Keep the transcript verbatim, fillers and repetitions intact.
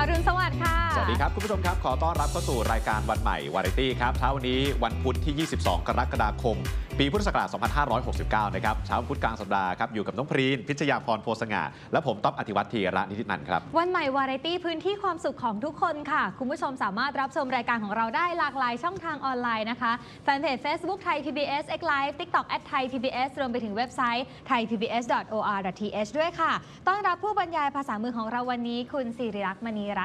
รุณสวัสดิ์ค่ะสวัสดีครับคุณผู้ชมครับขอต้อนรับเข้าสู่รายการวันใหม่วาไรตี้ครับเช้าวันนี้วันพุธที่ยี่สิบสองกรกฎาคมปีพุทธศักราชสองพันห้าร้อยหกสิบเก้านะครับเช้าพุธกลางสัปดาห์ครับอยู่กับน้องพรีนพิชยาพรโพสง่าและผมต๊อบอธิวัฒน์ธีระนิตินันท์ครับวันใหม่วาไรตี้พื้นที่ความสุขของทุกคนค่ะคุณผู้ชมสามารถรับชมรายการของเราได้หลากหลายช่องทางออนไลน์นะคะแฟนเพจ Facebook ไทย พี บี เอส X Live TikTok แอท ไทย พี บี เอส รวมไปถึงเว็บไซต์ ไทย พี บี เอส ดอท โอ อาร์ ดอท ที เอช ด้วยค่ะต้อนรับผู้บรรยายภาษามือของเราวันนี้คุณศิริลักษณ์มณีรัตน์